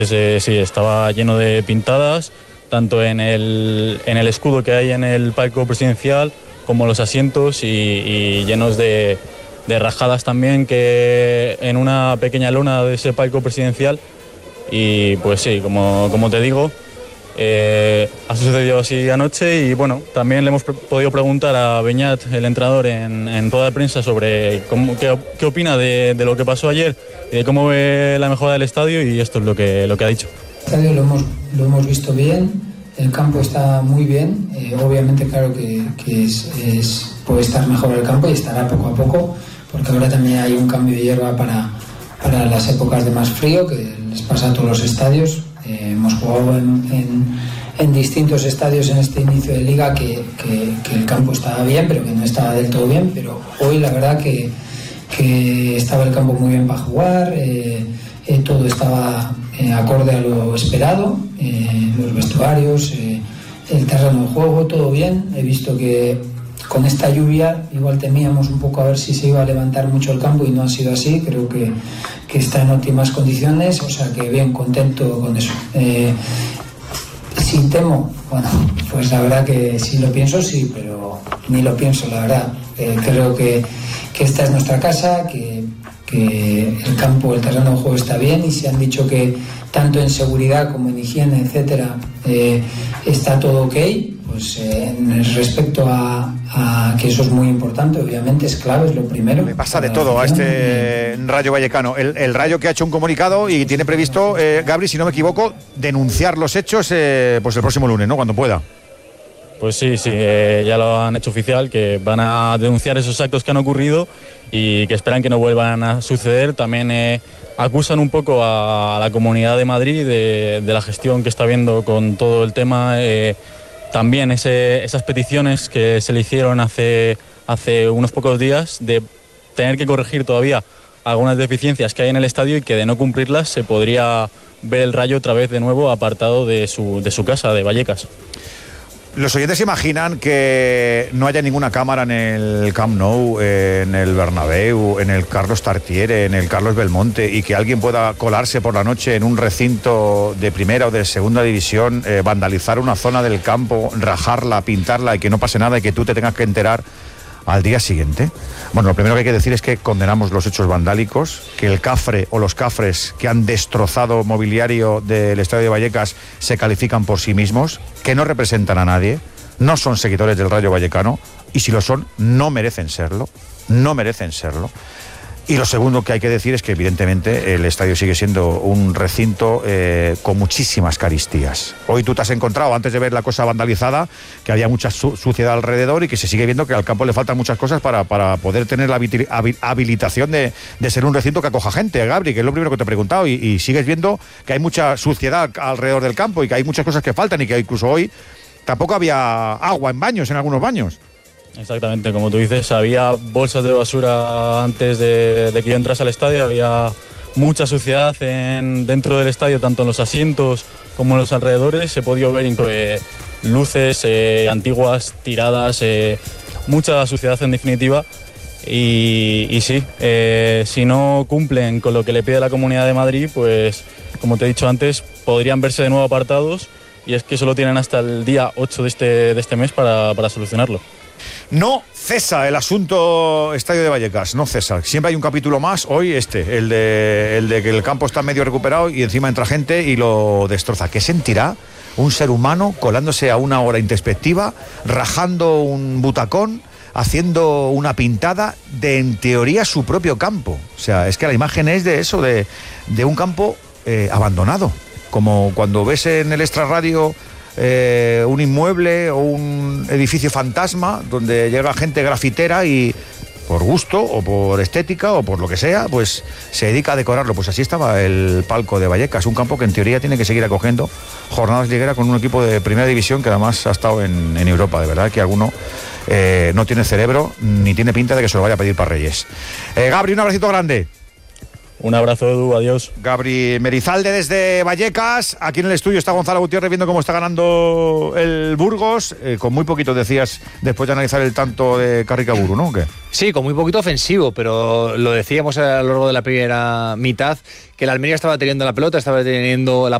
Sí, estaba lleno de pintadas, tanto en el escudo que hay en el palco presidencial como los asientos y llenos de rajadas también que en una pequeña lona de ese palco presidencial. Y pues sí, como te digo, ha sucedido así anoche y bueno, también le hemos podido preguntar a Beñat, el entrenador, en toda la prensa sobre qué opina de lo que pasó ayer y de cómo ve la mejora del estadio, y esto es lo que ha dicho. El estadio lo hemos visto bien, el campo está muy bien, obviamente claro que puede estar mejor el campo y estará poco a poco, porque ahora también hay un cambio de hierba para las épocas de más frío, que les pasa a todos los estadios. Hemos jugado en distintos estadios en este inicio de liga que el campo estaba bien, pero que no estaba del todo bien, pero hoy la verdad que estaba el campo muy bien para jugar, todo estaba acorde a lo esperado, los vestuarios, el terreno de juego, todo bien. He visto que con esta lluvia igual temíamos un poco a ver si se iba a levantar mucho el campo y no ha sido así. Creo que está en óptimas condiciones, o sea que bien, contento con eso. Si temo, bueno, pues la verdad que si lo pienso sí, pero ni lo pienso, la verdad. Creo que esta es nuestra casa, que el campo, el terreno de juego está bien, y si han dicho que tanto en seguridad como en higiene, etcétera, está todo ok, pues respecto a que eso es muy importante, obviamente es clave, es lo primero. Le pasa de todo a este Rayo Vallecano. El Rayo, que ha hecho un comunicado y tiene previsto, Gabri, si no me equivoco, denunciar los hechos pues el próximo lunes, ¿no? Cuando pueda. Pues sí, ya lo han hecho oficial, que van a denunciar esos actos que han ocurrido y que esperan que no vuelvan a suceder. También acusan un poco a la Comunidad de Madrid de la gestión que está habiendo con todo el tema. También esas peticiones que se le hicieron hace unos pocos días de tener que corregir todavía algunas deficiencias que hay en el estadio, y que de no cumplirlas se podría ver el Rayo otra vez de nuevo apartado de su casa, de Vallecas. Los oyentes imaginan que no haya ninguna cámara en el Camp Nou, en el Bernabéu, en el Carlos Tartiere, en el Carlos Belmonte, y que alguien pueda colarse por la noche en un recinto de primera o de segunda división, vandalizar una zona del campo, rajarla, pintarla y que no pase nada y que tú te tengas que enterar al día siguiente. Bueno, lo primero que hay que decir es que condenamos los hechos vandálicos, que el cafre o los cafres que han destrozado mobiliario del Estadio de Vallecas se califican por sí mismos, que no representan a nadie, no son seguidores del Rayo Vallecano, y si lo son, no merecen serlo. Y lo segundo que hay que decir es que evidentemente el estadio sigue siendo un recinto con muchísimas caristías. Hoy tú te has encontrado, antes de ver la cosa vandalizada, que había mucha suciedad alrededor y que se sigue viendo que al campo le faltan muchas cosas para poder tener la habilitación de ser un recinto que acoja gente, Gabri, que es lo primero que te he preguntado, y sigues viendo que hay mucha suciedad alrededor del campo y que hay muchas cosas que faltan, y que incluso hoy tampoco había agua en baños, en algunos baños. Exactamente, como tú dices, había bolsas de basura antes de que yo entrase al estadio, había mucha suciedad dentro del estadio, tanto en los asientos como en los alrededores. Se podía ver luces antiguas tiradas, mucha suciedad en definitiva. Y sí, si no cumplen con lo que le pide la Comunidad de Madrid, pues como te he dicho antes, podrían verse de nuevo apartados, y es que solo tienen hasta el día 8 de este mes para solucionarlo. No cesa el asunto Estadio de Vallecas, no cesa. Siempre hay un capítulo más. Hoy el de que el campo está medio recuperado y encima entra gente y lo destroza. ¿Qué sentirá un ser humano colándose a una hora introspectiva, rajando un butacón, haciendo una pintada de, en teoría, su propio campo? O sea, es que la imagen es de eso, de un campo abandonado. Como cuando ves en el extrarradio un inmueble o un edificio fantasma donde llega gente grafitera y por gusto o por estética o por lo que sea, pues se dedica a decorarlo. Pues así estaba el palco de Vallecas, un campo que en teoría tiene que seguir acogiendo jornadas ligueras con un equipo de primera división que además ha estado en Europa. De verdad que alguno no tiene cerebro ni tiene pinta de que se lo vaya a pedir para Reyes. Gabri, un abracito grande. Un abrazo, Edu, adiós. Gabri Merizalde desde Vallecas. Aquí en el estudio está Gonzalo Gutiérrez viendo cómo está ganando el Burgos. Con muy poquito, decías, después de analizar el tanto de Carricaburu, ¿no? ¿Qué? Sí, con muy poquito ofensivo, pero lo decíamos a lo largo de la primera mitad, que el Almería estaba teniendo la pelota, estaba teniendo la